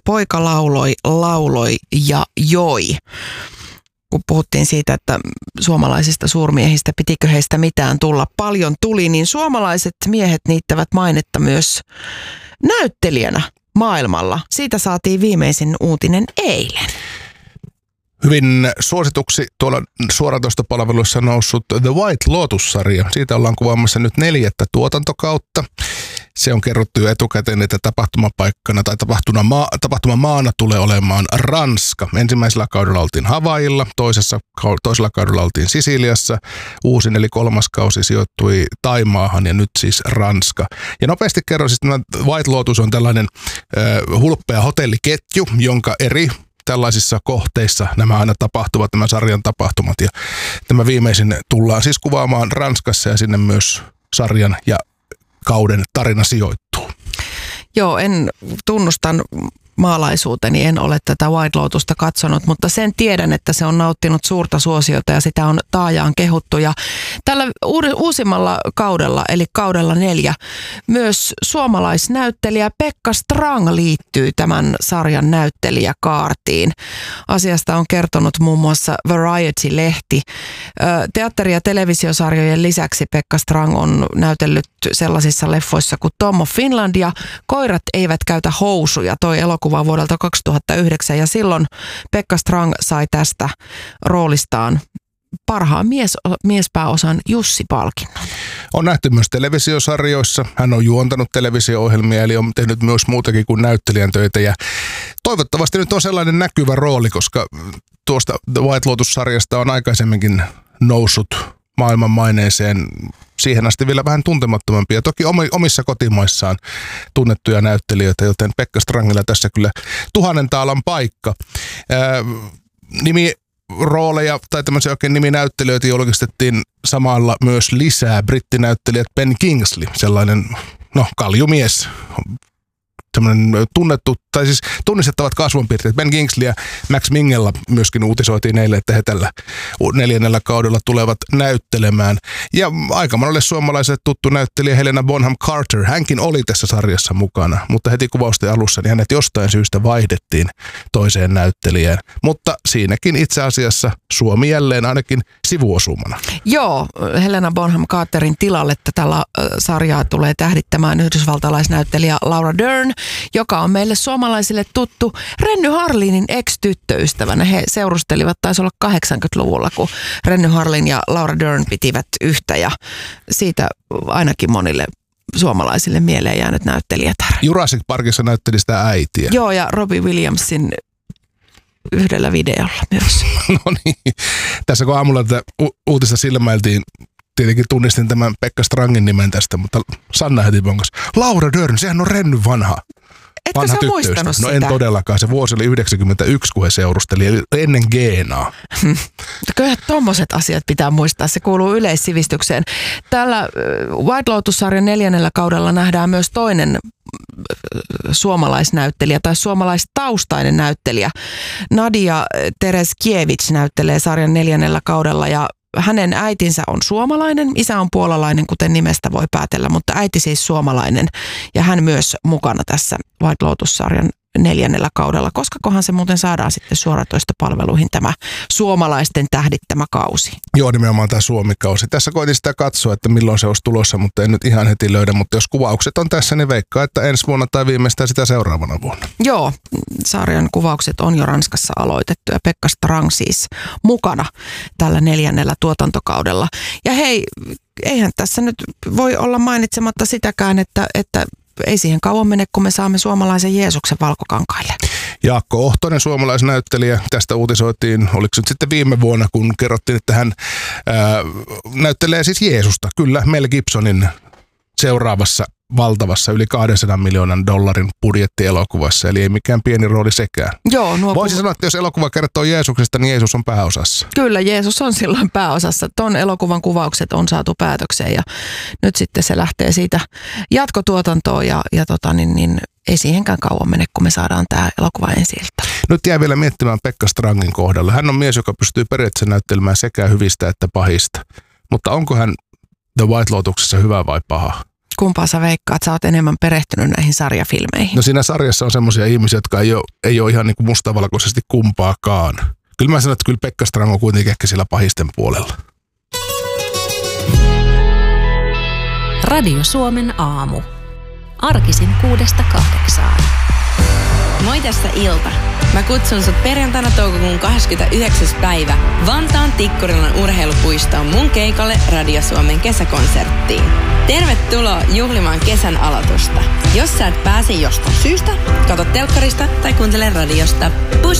poika lauloi ja joi. Kun puhuttiin siitä, että suomalaisista suurmiehistä, pitikö heistä mitään tulla, paljon tuli, niin suomalaiset miehet niittävät mainetta myös näyttelijänä maailmalla. Siitä saatiin viimeisin uutinen eilen. Hyvin suosituksi tuolla suoratoistopalveluissa noussut The White Lotus-sarja. Siitä ollaan kuvaamassa nyt 4. tuotantokautta. Se on kerrottu jo etukäteen, että tapahtumapaikkana tai tapahtumamaana tulee olemaan Ranska. Ensimmäisellä kaudella oltiin Havailla, toisella kaudella oltiin Sisiliassa. Uusin eli 3. kausi sijoittui Taimaahan ja nyt siis Ranska. Ja nopeasti kerron, siis tämä White Lotus on tällainen hulppea hotelliketju, jonka eri tällaisissa kohteissa nämä aina tapahtuvat, nämä sarjan tapahtumat. Ja tämä viimeisin tullaan siis kuvaamaan Ranskassa ja sinne myös sarjan ja kauden tarina sijoittuu. Joo, tunnustan maalaisuuteni, en ole tätä White Lotusta katsonut, mutta sen tiedän, että se on nauttinut suurta suosiota ja sitä on taajaan kehuttu. Ja tällä uusimmalla kaudella, eli kaudella 4, myös suomalaisnäyttelijä Pekka Strang liittyy tämän sarjan näyttelijäkaartiin. Asiasta on kertonut muun muassa Variety-lehti. Teatteri- ja televisiosarjojen lisäksi Pekka Strang on näytellyt sellaisissa leffoissa kuin Tom of Finland ja Koirat eivät käytä housuja, toi elokuva vuodelta 2009, ja silloin Pekka Strang sai tästä roolistaan parhaan miespääosan Jussi-palkinnon. On nähty myös televisiosarjoissa. Hän on juontanut televisio-ohjelmia, eli on tehnyt myös muutakin kuin näyttelijän töitä. Ja toivottavasti nyt on sellainen näkyvä rooli, koska tuosta The White Lotus-sarjasta on aikaisemminkin noussut maailman maineeseen siihen asti vielä vähän tuntemattomampia. Toki omissa kotimaissaan tunnettuja näyttelijöitä, joten Pekka Strangilla tässä kyllä 1000 taalan paikka. Nimirooleja tai tämmöisiä oikein niminäyttelijöitä julkistettiin samalla myös lisää. Brittinäyttelijät Ben Kingsley, sellainen kaljumies, semmoinen tunnettu, tai siis tunnistettavat kasvonpiirteet. Ben Kingsley ja Max Minghella myöskin uutisoitiin eilen, että he tällä 4. kaudella tulevat näyttelemään. Ja aika monelle suomalaiselle tuttu näyttelijä Helena Bonham Carter, hänkin oli tässä sarjassa mukana, mutta heti kuvausten alussa niin hänet jostain syystä vaihdettiin toiseen näyttelijään. Mutta siinäkin itse asiassa Suomi jälleen ainakin sivuosumana. Joo, Helena Bonham Carterin tilalle tätä sarjaa tulee tähdittämään yhdysvaltalaisnäyttelijä Laura Dern, joka on meille suomalaisille tuttu Renny Harlinin ex-tyttöystävänä. He seurustelivat, taisi olla 80-luvulla, kun Renny Harlin ja Laura Dern pitivät yhtä, ja siitä ainakin monille suomalaisille mieleen jäänyt näyttelijätär. Jurassic Parkissa näytteli sitä äitiä. Joo, ja Robbie Williamsin yhdellä videolla myös. No niin, tässä kun aamulla tätä uutista silmäiltiin, tietenkin tunnistin tämän Pekka Strangin nimen tästä, mutta Sanna heti bonkas. Laura Dern, sehän on Renny vanha Etkö sä muistanut sitä? No en todellakaan. Se vuosi oli 91, kun he seurusteli, eli ennen Geenaa. Kyllä tommoset asiat pitää muistaa. Se kuuluu yleissivistykseen. Tällä White Lotus-sarjan 4. kaudella nähdään myös toinen suomalaisnäyttelijä tai suomalaistaustainen näyttelijä. Nadia Tereskiewicz näyttelee sarjan 4. kaudella, ja hänen äitinsä on suomalainen, isä on puolalainen, kuten nimestä voi päätellä, mutta äiti siis suomalainen, ja hän myös mukana tässä White Lotus-sarjan 4. kaudella. Koskakohan se muuten saadaan sitten suoratoistopalveluihin tämä suomalaisten tähdittämä kausi? Joo, nimenomaan tämä Suomi-kausi. Tässä koitin sitä katsoa, että milloin se olisi tulossa, mutta en nyt ihan heti löydä. Mutta jos kuvaukset on tässä, niin veikkaa, että ensi vuonna tai viimeistään sitä seuraavana vuonna. Joo, sarjan kuvaukset on jo Ranskassa aloitettu ja Pekka Strang siis mukana tällä 4. tuotantokaudella. Ja hei, eihän tässä nyt voi olla mainitsematta sitäkään, että ei siihen kauan mene, kun me saamme suomalaisen Jeesuksen valkokankaille. Jaakko Ohtonen, suomalaisnäyttelijä, tästä uutisoitiin, oliko se nyt sitten viime vuonna, kun kerrottiin, että hän näyttelee siis Jeesusta. Kyllä, Mel Gibsonin seuraavassa valtavassa yli $200 miljoonan budjettielokuvassa, eli ei mikään pieni rooli sekään. Joo, voisi sanoa, että jos elokuva kertoo Jeesuksesta, niin Jeesus on pääosassa. Kyllä, Jeesus on silloin pääosassa. Ton elokuvan kuvaukset on saatu päätökseen ja nyt sitten se lähtee siitä jatkotuotantoon ja ei siihenkään kauan mene, kun me saadaan tämä elokuva ensi-iltaan. Nyt jää vielä miettimään Pekka Strangin kohdalla. Hän on mies, joka pystyy periaatteessa näyttelemään sekä hyvistä että pahista. Mutta onko hän The White Lotuksessa hyvä vai paha? Kumpaa sä veikkaat, sä oot enemmän perehtynyt näihin sarjafilmeihin? No siinä sarjassa on semmoisia ihmisiä, jotka ei ole ihan niin kuin mustavalkoisesti kumpaakaan. Kyllä mä sanon, että kyllä Pekka Strang on kuitenkin ehkä sillä pahisten puolella. Radio Suomen aamu. Arkisin 6-8. Moi, tässä Ilta. Mä kutsun sut perjantaina toukokuun 29. päivä Vantaan Tikkurilan urheilupuistoon mun keikalle Radio Suomen kesäkonserttiin. Tervetuloa juhlimaan kesän aloitusta. Jos sä et pääse jostain syystä, katso telkkarista tai kuuntele radiosta. Pus!